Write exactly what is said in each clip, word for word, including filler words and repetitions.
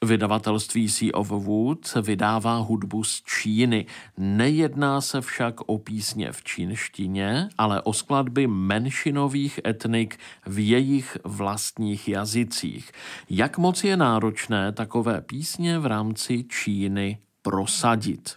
Vydavatelství Sea of Wood vydává hudbu z Číny. Nejedná se však o písně v čínštině, ale o skladby menšinových etnik v jejich vlastních jazycích. Jak moc je náročné takové písně v rámci Číny prosadit?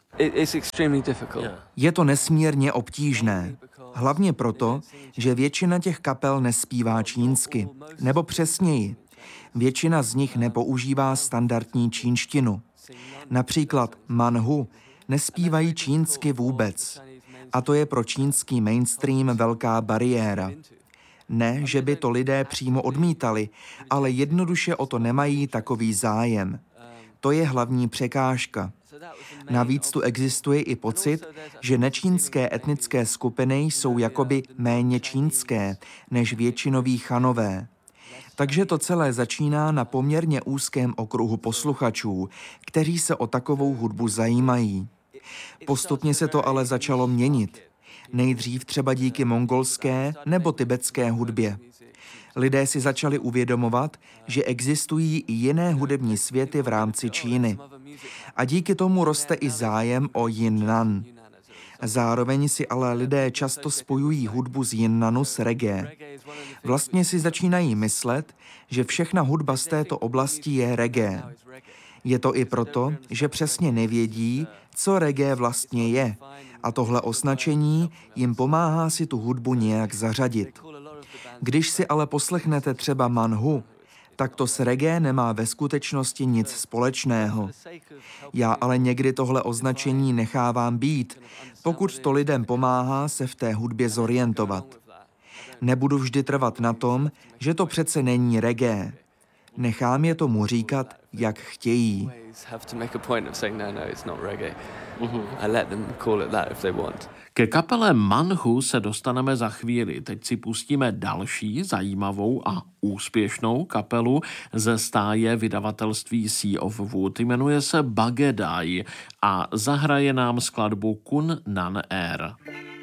Je to nesmírně obtížné. Hlavně proto, že většina těch kapel nespívá čínsky. Nebo přesněji, většina z nich nepoužívá standardní čínštinu. Například Manhu nespívají čínsky vůbec. A to je pro čínský mainstream velká bariéra. Ne, že by to lidé přímo odmítali, ale jednoduše o to nemají takový zájem. To je hlavní překážka. Navíc tu existuje i pocit, že nečínské etnické skupiny jsou jakoby méně čínské než většinoví Chanové. Takže to celé začíná na poměrně úzkém okruhu posluchačů, kteří se o takovou hudbu zajímají. Postupně se to ale začalo měnit. Nejdřív třeba díky mongolské nebo tibetské hudbě. Lidé si začali uvědomovat, že existují i jiné hudební světy v rámci Číny. A díky tomu roste i zájem o Yinnan. Zároveň si ale lidé často spojují hudbu z Yinnanu s reggae. Vlastně si začínají myslet, že všechna hudba z této oblasti je reggae. Je to i proto, že přesně nevědí, co reggae vlastně je. A tohle označení jim pomáhá si tu hudbu nějak zařadit. Když si ale poslechnete třeba Manhu, tak to s reggae nemá ve skutečnosti nic společného. Já ale někdy tohle označení nechávám být, pokud to lidem pomáhá se v té hudbě zorientovat. Nebudu vždy trvat na tom, že to přece není reggae. Nechám je tomu říkat, jak chtějí. Ke kapele Manhu se dostaneme za chvíli. Teď si pustíme další zajímavou a úspěšnou kapelu ze stáje vydavatelství Sea of Wood. Jmenuje se Bagedai a zahraje nám skladbu Kun Nan Er.